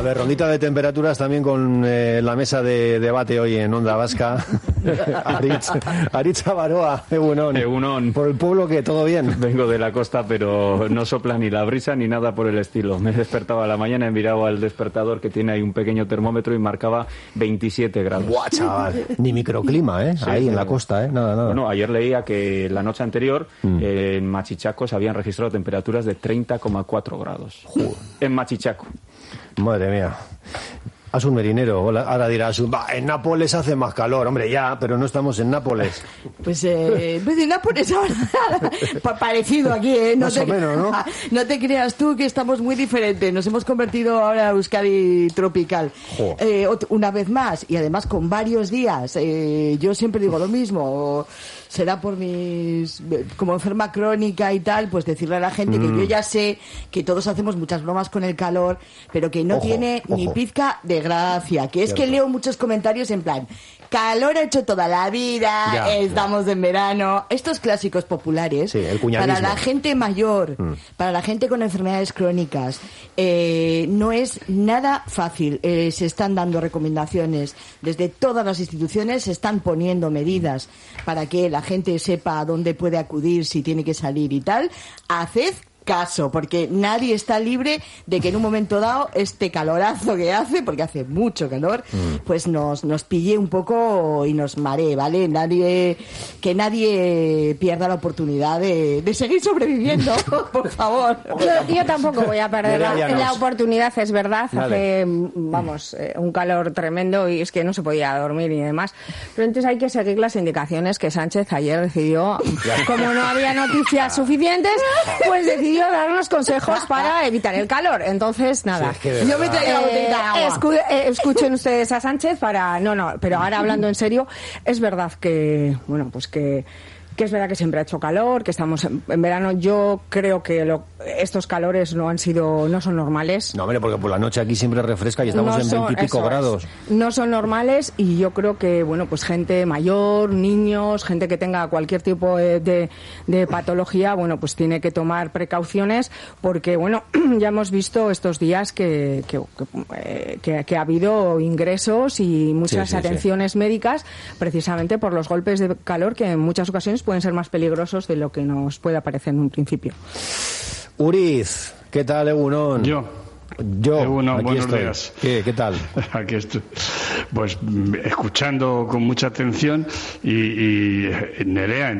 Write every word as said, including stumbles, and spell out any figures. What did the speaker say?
ver, rondita de temperaturas también con eh, la mesa de debate hoy en Onda Vasca. Aritz, Aritz Baroa, Egunon. Egunon. ¿Por el pueblo que todo bien? Vengo de la costa, pero no sopla ni la brisa ni nada por el estilo. Me despertaba a la mañana, he mirado al despertador que tiene ahí un pequeño termómetro y marcaba veintisiete grados. ¡Buah, chaval! Ni microclima, ¿eh? Sí, ahí sí, en la costa, ¿eh? Nada, nada. Bueno, ayer leía que la noche anterior mm. eh, en Machichaco se habían registrado temperaturas de treinta coma cuatro grados. Joder. En Machichaco. Madre mía. Haz un merinero, ahora dirás, bah, en Nápoles hace más calor, hombre, ya, pero no estamos en Nápoles. Pues, eh, pues en Nápoles ahora, parecido aquí, ¿eh? No más te, o menos, ¿no? No te creas tú que estamos muy diferentes, nos hemos convertido ahora en Euskadi tropical. Eh, una vez más, y además con varios días, eh, yo siempre digo lo mismo, será por mis, como enferma crónica y tal, pues decirle a la gente mm. que yo ya sé que todos hacemos muchas bromas con el calor, pero que no ojo, tiene ojo. ni pizca de gracia, que es Cierto. que leo muchos comentarios en plan, calor ha hecho toda la vida, ya, estamos ya. en verano, estos clásicos populares, sí, el para la gente mayor, mm. para la gente con enfermedades crónicas, eh, no es nada fácil, eh, se están dando recomendaciones, desde todas las instituciones se están poniendo medidas para que la gente sepa a dónde puede acudir si tiene que salir y tal. Haced caso, porque nadie está libre de que en un momento dado este calorazo que hace, porque hace mucho calor, mm. pues nos nos pille un poco y nos maree, ¿vale? Nadie, que nadie pierda la oportunidad de, de seguir sobreviviendo, por favor. Yo, yo tampoco voy a perder la, la oportunidad, es verdad, vale. Hace, vamos, eh, un calor tremendo y es que no se podía dormir y demás, pero entonces hay que seguir las indicaciones que Sánchez ayer decidió, como no había noticias suficientes, pues decidió darnos consejos para evitar el calor. Entonces, nada. Sí, es que yo me traigo la botellita de agua. Escu eh, escuchen ustedes a Sánchez para... No, no, pero ahora hablando en serio, es verdad que, bueno, pues que... que es verdad que siempre ha hecho calor, que estamos en, en verano. Yo creo que lo, estos calores no han sido, no son normales. No, hombre, porque por la noche aquí siempre refresca y estamos no en veintipico grados. Es. No son normales y yo creo que, bueno, pues gente mayor, niños, gente que tenga cualquier tipo de, de, de patología, bueno, pues tiene que tomar precauciones porque, bueno, ya hemos visto estos días que, que, que, que, que ha habido ingresos y muchas sí, sí, atenciones sí. médicas precisamente por los golpes de calor que en muchas ocasiones pueden ser más peligrosos de lo que nos puede parecer en un principio. Uriz, ¿qué tal, Egunon? Yo. Yo, Egunon, aquí buenos estoy. días. ¿Qué, qué tal? Aquí estoy. Pues escuchando con mucha atención y, y Nerea,